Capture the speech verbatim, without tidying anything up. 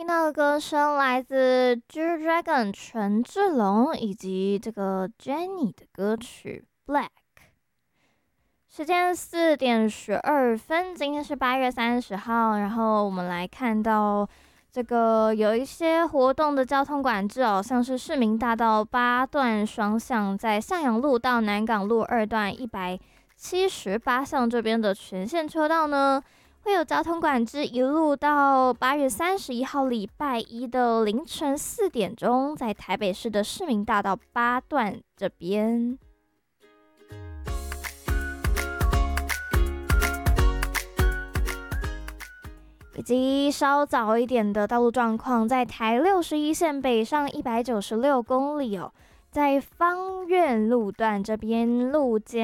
到的歌声来自 G Dragon 权志龙以及这个 Jennie 的歌曲《Black》。时间四点十二分，今天是八月三十号。然后我们来看到这个有一些活动的交通管制哦，像是市民大道八段双向，在向阳路到南港路二段一百七十八巷这边的全线车道呢，会有交通管制，一路到八月三十一号礼拜一的凌晨四点钟，在台北市的市民大道八段这边。以及稍早一点的道路状况，在台六十一线北上一百九十六公里哦，在芳苑路段这边路肩